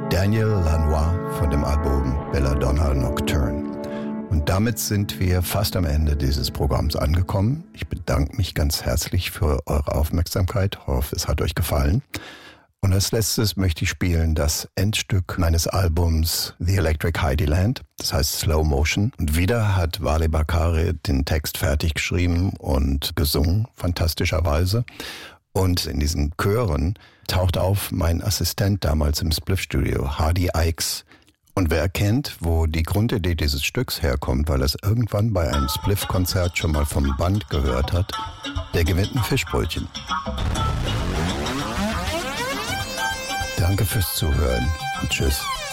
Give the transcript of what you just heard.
Daniel Lanois von dem Album Belladonna Nocturne. Und damit sind wir fast am Ende dieses Programms angekommen. Ich bedanke mich ganz herzlich für eure Aufmerksamkeit. Ich hoffe, es hat euch gefallen. Und als letztes möchte ich spielen das Endstück meines Albums The Electric Heidiland, das heißt Slow Motion. Und wieder hat Wale Bakare den Text fertig geschrieben und gesungen, fantastischerweise. Und in diesen Chören taucht auf mein Assistent damals im Spliff-Studio, Hardy Ikes. Und wer erkennt, wo die Grundidee dieses Stücks herkommt, weil er es irgendwann bei einem Spliff-Konzert schon mal vom Band gehört hat, der gewinnt ein Fischbrötchen. Danke fürs Zuhören und tschüss.